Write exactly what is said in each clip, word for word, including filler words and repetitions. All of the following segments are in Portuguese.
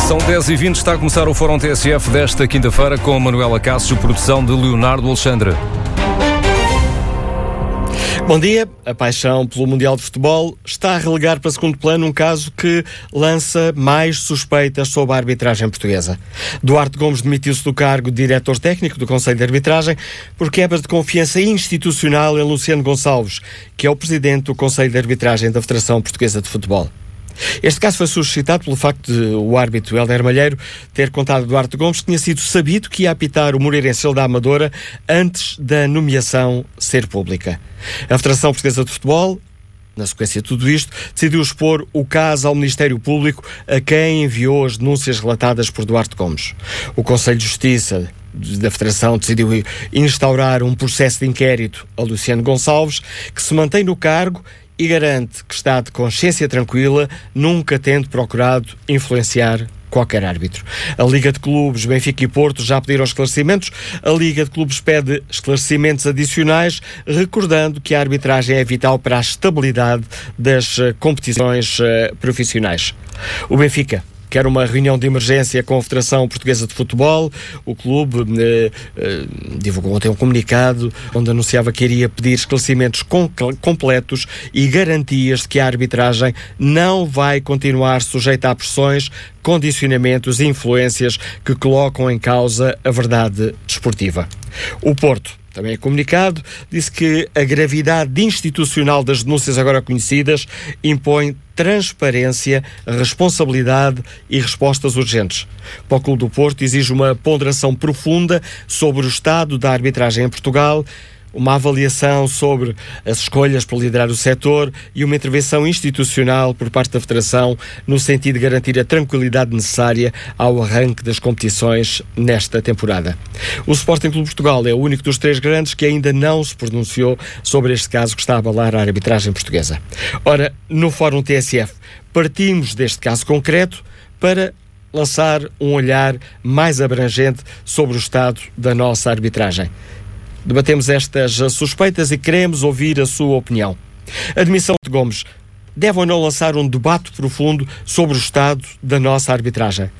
São dez e vinte, está a começar o Fórum T S F desta quinta-feira com Manuela Cássio, produção de Leonardo Alexandre. Bom dia. A paixão pelo Mundial de Futebol está a relegar para segundo plano um caso que lança mais suspeitas sobre a arbitragem portuguesa. Duarte Gomes demitiu-se do cargo de diretor técnico do Conselho de Arbitragem por quebra de confiança institucional em Luciano Gonçalves, que é o presidente do Conselho de Arbitragem da Federação Portuguesa de Futebol. Este caso foi suscitado pelo facto de o árbitro Helder Malheiro ter contado a Duarte Gomes que tinha sido sabido que ia apitar o Moreirense da Amadora antes da nomeação ser pública. A Federação Portuguesa de Futebol, na sequência de tudo isto, decidiu expor o caso ao Ministério Público, a quem enviou as denúncias relatadas por Duarte Gomes. O Conselho de Justiça da Federação decidiu instaurar um processo de inquérito a Luciano Gonçalves, que se mantém no cargo e garante que está de consciência tranquila, nunca tendo procurado influenciar qualquer árbitro. A Liga de Clubes, Benfica e Porto já pediram esclarecimentos. A Liga de Clubes pede esclarecimentos adicionais, recordando que a arbitragem é vital para a estabilidade das uh, competições uh, profissionais. O Benfica quer uma reunião de emergência com a Federação Portuguesa de Futebol. O clube eh, eh, divulgou ontem um comunicado onde anunciava que iria pedir esclarecimentos com, completos e garantias de que a arbitragem não vai continuar sujeita a pressões, condicionamentos e influências que colocam em causa a verdade desportiva. O Porto, também é comunicado, disse que a gravidade institucional das denúncias agora conhecidas impõe transparência, responsabilidade e respostas urgentes. Para o Clube do Porto exige uma ponderação profunda sobre o estado da arbitragem em Portugal, uma avaliação sobre as escolhas para liderar o setor e uma intervenção institucional por parte da Federação no sentido de garantir a tranquilidade necessária ao arranque das competições nesta temporada. O Sporting Clube de Portugal é o único dos três grandes que ainda não se pronunciou sobre este caso que está a abalar a arbitragem portuguesa. Ora, no Fórum T S F, partimos deste caso concreto para lançar um olhar mais abrangente sobre o estado da nossa arbitragem. Debatemos estas suspeitas e queremos ouvir a sua opinião. A demissão de Gomes deve ou não lançar um debate profundo sobre o estado da nossa arbitragem?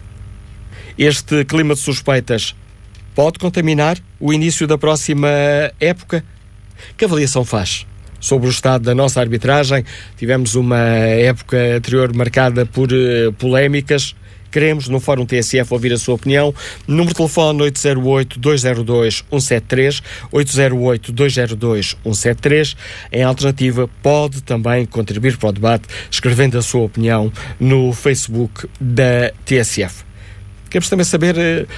Este clima de suspeitas pode contaminar o início da próxima época? Que avaliação faz sobre o estado da nossa arbitragem? Tivemos uma época anterior marcada por uh, polémicas. Queremos, no Fórum T S F, ouvir a sua opinião. Número de telefone oito zero oito, dois zero dois, um sete três, oito zero oito, dois zero dois, um sete três. Em alternativa, pode também contribuir para o debate, escrevendo a sua opinião no Facebook da T S F. Queremos também saber,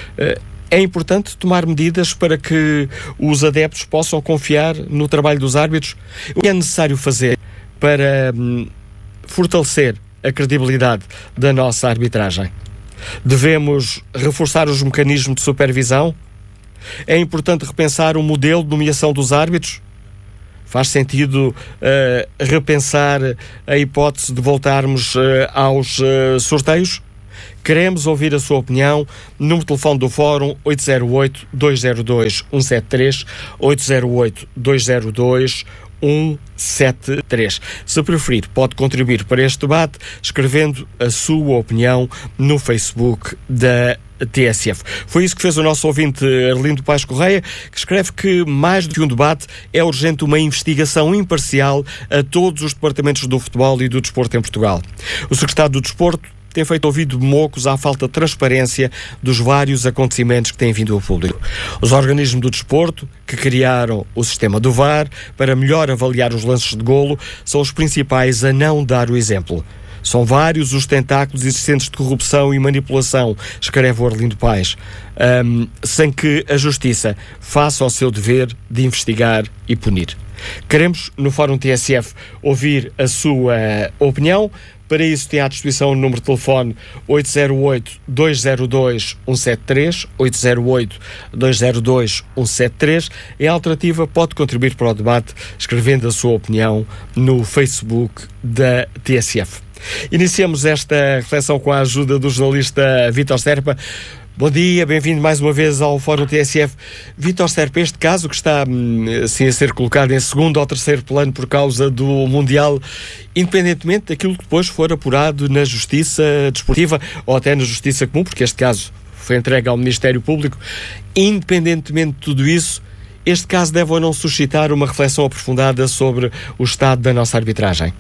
é importante tomar medidas para que os adeptos possam confiar no trabalho dos árbitros? O que é necessário fazer para hum, fortalecer a credibilidade da nossa arbitragem? Devemos reforçar os mecanismos de supervisão? É importante repensar o modelo de nomeação dos árbitros? Faz sentido uh, repensar a hipótese de voltarmos uh, aos uh, sorteios? Queremos ouvir a sua opinião. Número de telefone do Fórum oito zero oito, dois zero dois, um sete três, oito zero oito, dois zero dois, um sete três. Se preferir, pode contribuir para este debate escrevendo a sua opinião no Facebook da T S F. Foi isso que fez o nosso ouvinte Arlindo Paes Correia, que escreve que, mais do que um debate, é urgente uma investigação imparcial a todos os departamentos do futebol e do desporto em Portugal. O secretário do Desporto tem feito ouvido mocos à falta de transparência dos vários acontecimentos que têm vindo ao público. Os organismos do desporto, que criaram o sistema do V A R para melhor avaliar os lances de golo, são os principais a não dar o exemplo. São vários os tentáculos existentes de corrupção e manipulação, escreve o Arlindo Paes, um, sem que a Justiça faça o seu dever de investigar e punir. Queremos, no Fórum T S F, ouvir a sua opinião. Para isso tem à disposição o número de telefone oito zero oito, dois zero dois, um sete três, oito zero oito, dois zero dois, um sete três. Em alternativa, pode contribuir para o debate escrevendo a sua opinião no Facebook da T S F. Iniciamos esta reflexão com a ajuda do jornalista Vítor Serpa. Bom dia, bem-vindo mais uma vez ao Fórum T S F. Vítor Serpa, este caso que está assim a ser colocado em segundo ou terceiro plano por causa do Mundial, independentemente daquilo que depois for apurado na Justiça Desportiva ou até na Justiça Comum, porque este caso foi entregue ao Ministério Público, independentemente de tudo isso, este caso deve ou não suscitar uma reflexão aprofundada sobre o estado da nossa arbitragem?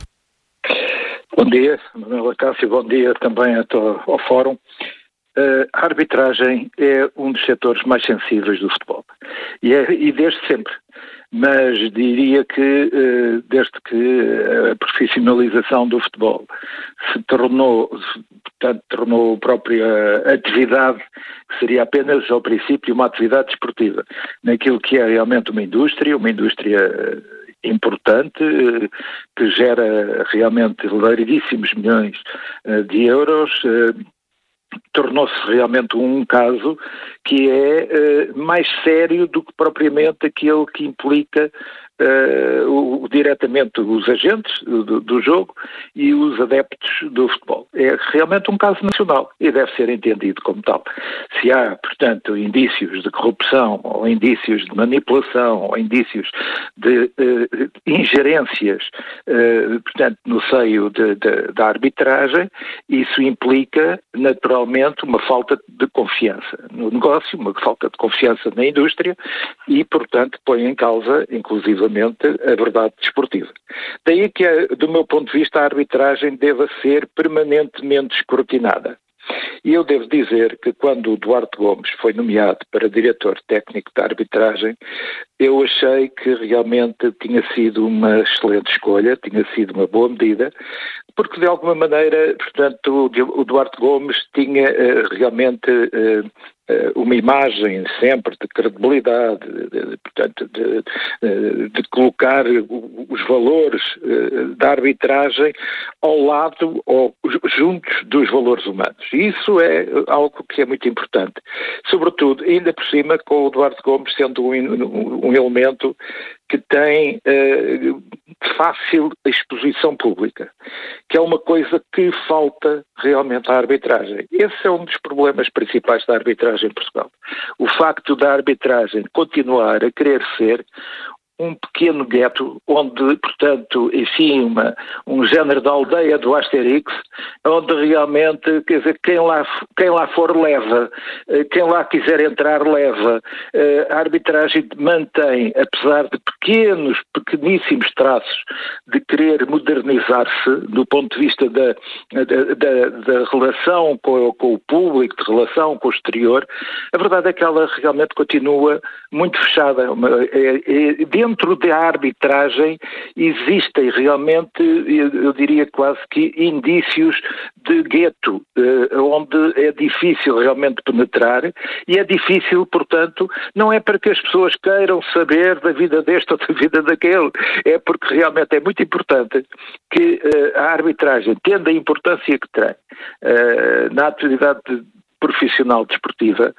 Bom dia, Manuela Cássio, bom dia também ao, ao Fórum. Uh, a arbitragem é um dos setores mais sensíveis do futebol, e, é, e desde sempre, mas diria que uh, desde que a profissionalização do futebol se tornou, portanto, tornou a própria atividade, que seria apenas ao princípio uma atividade desportiva, naquilo que é realmente uma indústria, uma indústria importante, que gera realmente larguíssimos milhões de euros, tornou-se realmente um caso que é uh, mais sério do que propriamente aquele que implica uh, o, diretamente os agentes do, do jogo e os adeptos do futebol. É realmente um caso nacional e deve ser entendido como tal. Se há, portanto, indícios de corrupção ou indícios de manipulação ou indícios de uh, ingerências, uh, portanto, no seio de, de, da arbitragem, isso implica naturalmente uma falta de confiança no negócio, uma falta de confiança na indústria e, portanto, põe em causa, inclusivamente, a verdade desportiva. Daí que, do meu ponto de vista, a arbitragem deva ser permanentemente escrutinada. E eu devo dizer que quando o Duarte Gomes foi nomeado para diretor técnico da arbitragem, eu achei que realmente tinha sido uma excelente escolha, tinha sido uma boa medida, porque de alguma maneira, portanto, o Duarte Gomes tinha uh, realmente uh, uh, uma imagem sempre de credibilidade, de, de, portanto, de, de colocar os valores uh, da arbitragem ao lado ou juntos dos valores humanos. E isso é algo que é muito importante. Sobretudo, ainda por cima, com o Duarte Gomes sendo um, um elemento que tem uh, fácil exposição pública, que é uma coisa que falta realmente à arbitragem. Esse é um dos problemas principais da arbitragem em Portugal. O facto da arbitragem continuar a querer ser um pequeno gueto, onde, portanto, enfim, uma, um género de aldeia do Asterix, onde realmente, quer dizer, quem lá, quem lá for leva, quem lá quiser entrar leva. A arbitragem mantém, apesar de pequenos, pequeníssimos traços de querer modernizar-se do ponto de vista da, da, da, da relação com, com o público, de relação com o exterior, a verdade é que ela realmente continua muito fechada. Uma, é, é, dentro Dentro da arbitragem existem realmente, eu diria quase que indícios de gueto, onde é difícil realmente penetrar e é difícil, portanto, não é para que as pessoas queiram saber da vida deste ou da vida daquele, é porque realmente é muito importante que a arbitragem, tendo a importância que tem na atividade de profissional desportiva,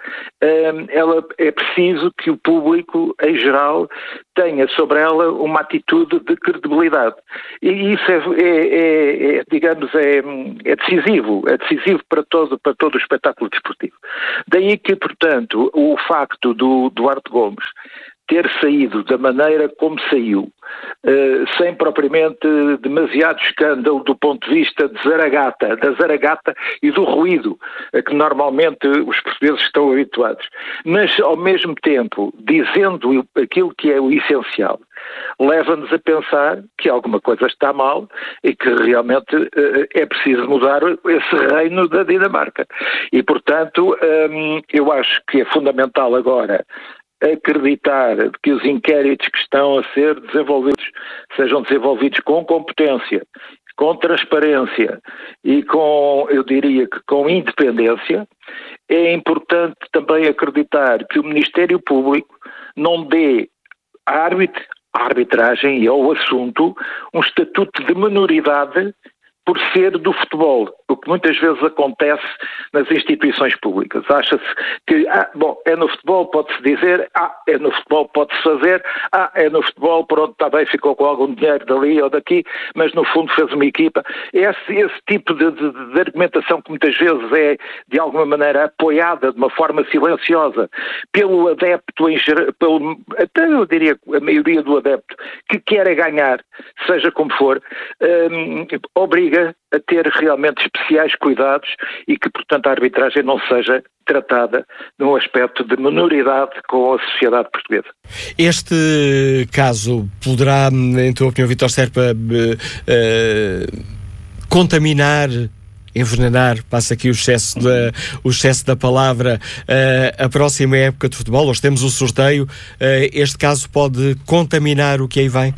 ela é preciso que o público, em geral, tenha sobre ela uma atitude de credibilidade. E isso é, é, é, é digamos, é, é decisivo, é decisivo para todo, para todo o espetáculo desportivo. Daí que, portanto, o facto do Duarte Gomes ter saído da maneira como saiu, uh, sem propriamente demasiado escândalo do ponto de vista de zaragata, da zaragata e do ruído a que normalmente os portugueses estão habituados, mas ao mesmo tempo dizendo aquilo que é o essencial, leva-nos a pensar que alguma coisa está mal e que realmente uh, é preciso mudar esse reino da Dinamarca. E, portanto, um, eu acho que é fundamental agora acreditar que os inquéritos que estão a ser desenvolvidos sejam desenvolvidos com competência, com transparência e com, eu diria que com independência. É importante também acreditar que o Ministério Público não dê à arbit- à arbitragem e ao assunto um estatuto de minoridade por ser do futebol, o que muitas vezes acontece nas instituições públicas. Acha-se que, ah, bom, é no futebol, pode-se dizer, ah, é no futebol, pode-se fazer, ah, é no futebol, pronto, está bem, ficou com algum dinheiro dali ou daqui, mas no fundo fez uma equipa. Esse, esse tipo de, de, de argumentação que muitas vezes é, de alguma maneira, apoiada de uma forma silenciosa pelo adepto, em geral, pelo, até eu diria a maioria do adepto, que quer é ganhar, seja como for, um, obriga a ter realmente especiais cuidados e que, portanto, a arbitragem não seja tratada num aspecto de minoridade com a sociedade portuguesa. Este caso poderá, em tua opinião, Vítor Serpa, uh, uh, contaminar, envenenar, passa aqui o excesso da, o excesso da palavra, uh, a próxima época de futebol? Hoje temos o sorteio, uh, este caso pode contaminar o que aí vem?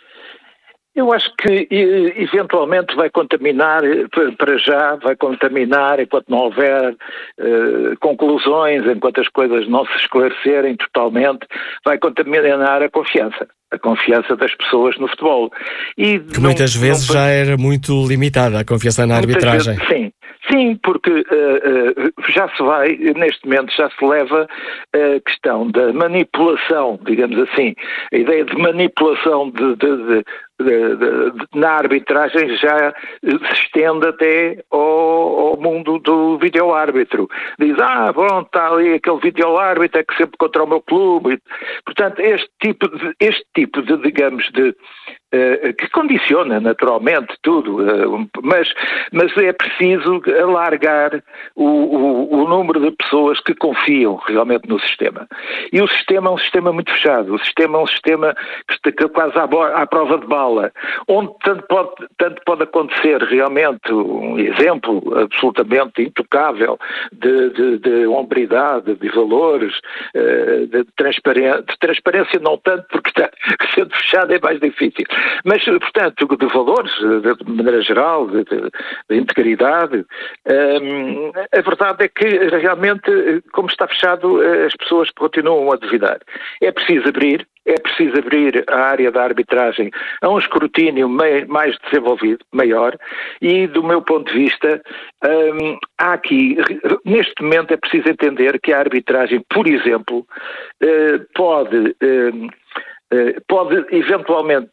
Eu acho que eventualmente vai contaminar, para já, vai contaminar enquanto não houver uh, conclusões, enquanto as coisas não se esclarecerem totalmente, vai contaminar a confiança, a confiança das pessoas no futebol. E que não, muitas vezes não... já era muito limitada a confiança na muitas arbitragem. Vezes, sim. Sim, porque uh, uh, já se vai, neste momento já se leva a questão da manipulação, digamos assim, a ideia de manipulação de, de, de, de, de, de, na arbitragem já se estende até ao, ao mundo do videoárbitro. Diz, ah, bom, está ali aquele videoárbitro é que sempre contra o meu clube. Portanto, este tipo de, este tipo de digamos, de Uh, que condiciona naturalmente tudo, uh, mas, mas é preciso alargar o, o, o número de pessoas que confiam realmente no sistema. E o sistema é um sistema muito fechado, o sistema é um sistema que está quase à, à prova de bala, onde tanto pode, tanto pode acontecer realmente um exemplo absolutamente intocável de, de, de hombridade, de valores, uh, de, transparência, de transparência não tanto porque está sendo fechado é mais difícil. Mas, portanto, de valores, de maneira geral, de, de, de integridade, hum, a verdade é que realmente, como está fechado, as pessoas continuam a duvidar. É preciso abrir, é preciso abrir a área da arbitragem a um escrutínio mais desenvolvido, maior, e do meu ponto de vista, hum, há aqui, neste momento é preciso entender que a arbitragem, por exemplo, pode, pode eventualmente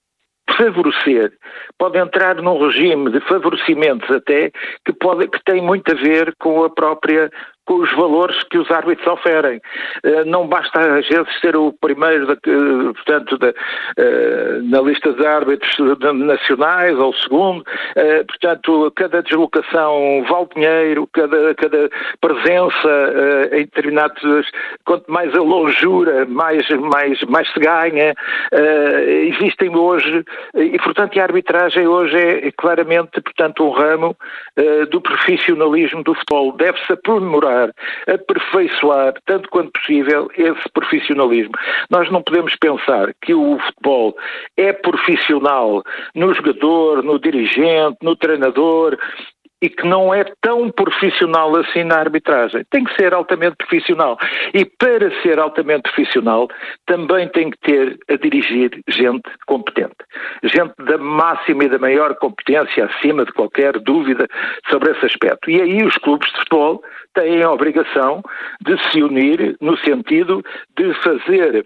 favorecer, pode entrar num regime de favorecimentos até que, pode, que tem muito a ver com a própria, com os valores que os árbitros oferem. Uh, não basta às vezes ser o primeiro, da, uh, portanto, da, uh, na lista de árbitros nacionais ou o segundo, uh, portanto, cada deslocação vale dinheiro, cada, cada presença uh, em determinados, quanto mais a longura, mais, mais, mais se ganha. Uh, existem hoje, e portanto a arbitragem hoje é, é claramente, portanto, um ramo uh, do profissionalismo do futebol. Deve-se aprimorar, aperfeiçoar, tanto quanto possível, esse profissionalismo. Nós não podemos pensar que o futebol é profissional no jogador, no dirigente, no treinador, e que não é tão profissional assim na arbitragem. Tem que ser altamente profissional. E para ser altamente profissional, também tem que ter a dirigir gente competente. Gente da máxima e da maior competência, acima de qualquer dúvida sobre esse aspecto. E aí os clubes de futebol têm a obrigação de se unir no sentido de fazer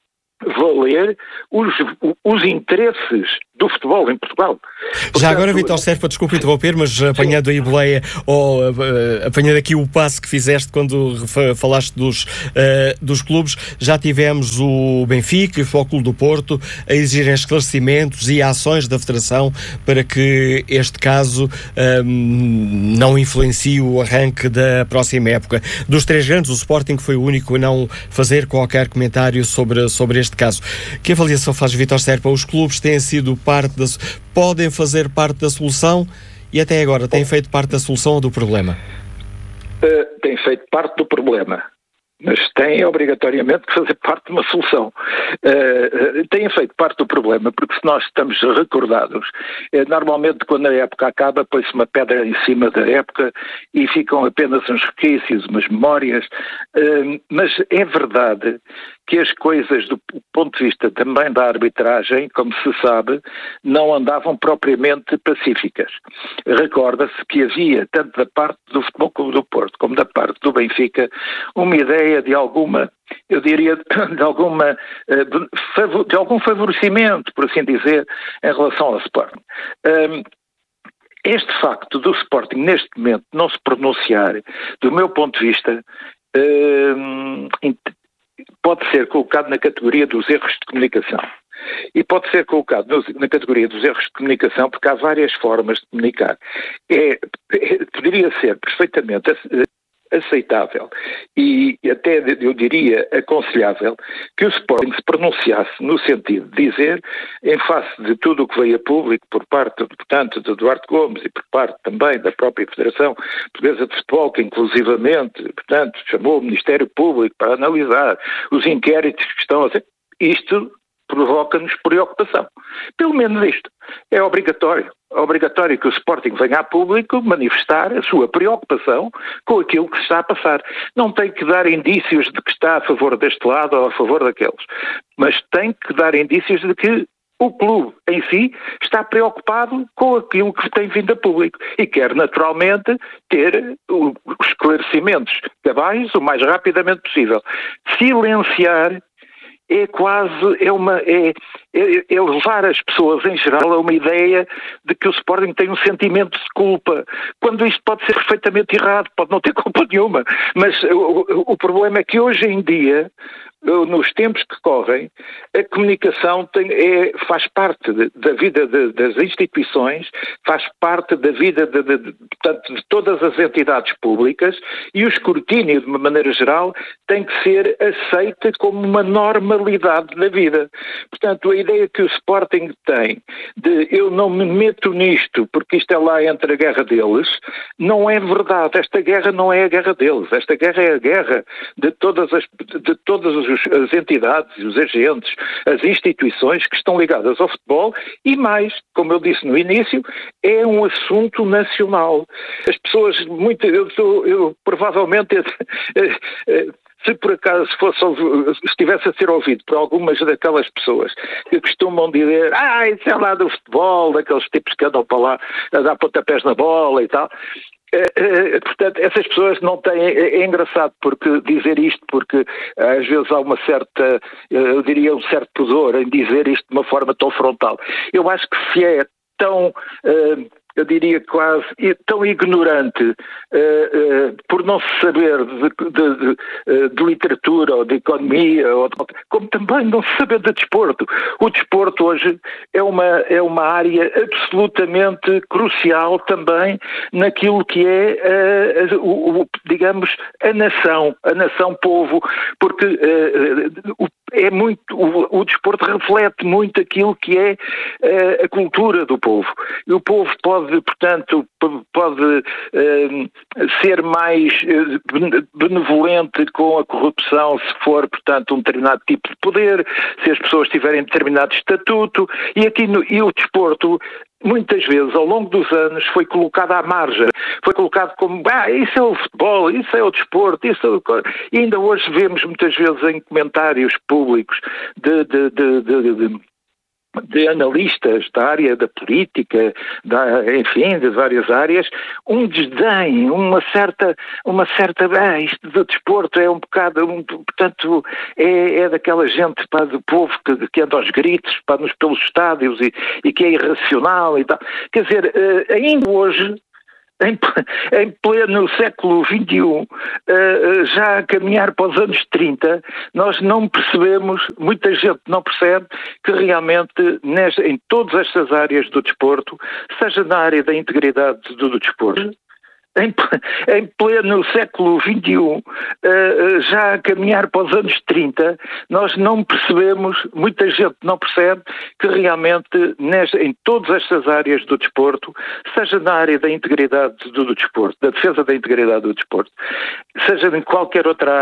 valer os, os interesses do futebol em Portugal. Portanto, já agora, Vítor Serpa, desculpe interromper, mas apanhando aí boleia, ou uh, apanhando aqui o passo que fizeste quando falaste dos, uh, dos clubes, já tivemos o Benfica e o Futebol Clube do Porto a exigirem esclarecimentos e ações da Federação para que este caso um, não influencie o arranque da próxima época. Dos três grandes, o Sporting foi o único a não fazer qualquer comentário sobre, sobre este caso. Que avaliação faz Vítor Serpa? Os clubes têm sido parte da, podem fazer parte da solução e até agora têm feito parte da solução ou do problema? Uh, têm feito parte do problema, mas têm obrigatoriamente que fazer parte de uma solução. Uh, uh, têm feito parte do problema, porque se nós estamos recordados, uh, normalmente quando a época acaba, põe-se uma pedra em cima da época e ficam apenas uns resquícios, umas memórias, uh, mas é verdade que as coisas, do ponto de vista também da arbitragem, como se sabe, não andavam propriamente pacíficas. Recorda-se que havia, tanto da parte do Futebol Clube do Porto como da parte do Benfica, uma ideia de alguma, eu diria, de alguma, de algum favorecimento, por assim dizer, em relação ao Sporting. Este facto do Sporting, neste momento, não se pronunciar, do meu ponto de vista, pode ser colocado na categoria dos erros de comunicação. E pode ser colocado na categoria dos erros de comunicação porque há várias formas de comunicar. É, poderia ser perfeitamente aceitável e até, eu diria, aconselhável que o Sporting se pronunciasse no sentido de dizer, em face de tudo o que veio a público por parte, portanto, de Duarte Gomes e por parte também da própria Federação Portuguesa de Futebol, que inclusivamente, portanto, chamou o Ministério Público para analisar os inquéritos que estão a ser, isto provoca-nos preocupação. Pelo menos isto. É obrigatório. É obrigatório que o Sporting venha a público manifestar a sua preocupação com aquilo que se está a passar. Não tem que dar indícios de que está a favor deste lado ou a favor daqueles. Mas tem que dar indícios de que o clube em si está preocupado com aquilo que tem vindo a público e quer naturalmente ter os esclarecimentos cabais o mais rapidamente possível. Silenciar é quase, é, uma, é, é, é levar as pessoas em geral a uma ideia de que o Sporting tem um sentimento de culpa, quando isto pode ser perfeitamente errado, pode não ter culpa nenhuma, mas o, o problema é que hoje em dia, nos tempos que correm, a comunicação tem, é, faz parte de, da vida de, das instituições, faz parte da vida de, de, de, portanto, de todas as entidades públicas e o escrutínio, de uma maneira geral, tem que ser aceita como uma normalidade na vida. Portanto, a ideia que o Sporting tem de eu não me meto nisto porque isto é lá entre a guerra deles, não é verdade. Esta guerra não é a guerra deles. Esta guerra é a guerra de todas as, de todas as as entidades, os agentes, as instituições que estão ligadas ao futebol e mais, como eu disse no início, é um assunto nacional. As pessoas, muito, eu, eu, eu provavelmente, se por acaso fosse, estivesse a ser ouvido por algumas daquelas pessoas que costumam dizer, ah, isso é lá do futebol, daqueles tipos que andam para lá a dar pontapés na bola e tal. É, é, portanto, essas pessoas não têm, é, é engraçado porque dizer isto, porque às vezes há uma certa, eu diria um certo pudor em dizer isto de uma forma tão frontal. Eu acho que se é tão, uh, eu diria quase, tão ignorante uh, uh, por não se saber de, de, de, de literatura ou de economia, ou de, como também não se saber de desporto. O desporto hoje é uma, é uma área absolutamente crucial também naquilo que é, uh, o, o, digamos, a nação, a nação-povo, porque uh, o É muito, o, o desporto reflete muito aquilo que é uh, a cultura do povo. E o povo pode, portanto, pode uh, ser mais uh, benevolente com a corrupção se for, portanto, um determinado tipo de poder, se as pessoas tiverem determinado estatuto, e, aqui no, e o desporto muitas vezes, ao longo dos anos, foi colocado à margem, foi colocado como, ah, isso é o futebol, isso é o desporto, isso é o... E ainda hoje vemos muitas vezes em comentários públicos de, de, de, de, de, de analistas da área da política, da, enfim, de várias áreas, um desdém, uma certa, uma certa, ah, isto do desporto é um bocado, um, portanto, é, é daquela gente, pá, do povo que, que anda aos gritos, pá, nos, pelos estádios e, e que é irracional e tal. Quer dizer, ainda hoje, Em, em pleno século vinte e um, uh, já a caminhar para os anos trinta, nós não percebemos, muita gente não percebe que realmente nesta, em todas estas áreas do desporto, seja na área da integridade do, do desporto, Em, em pleno século vinte e um, uh, já a caminhar para os anos trinta, nós não percebemos, muita gente não percebe que realmente nesta, em todas estas áreas do desporto, seja na área da integridade do, do desporto, da defesa da integridade do desporto, seja em qualquer outra área,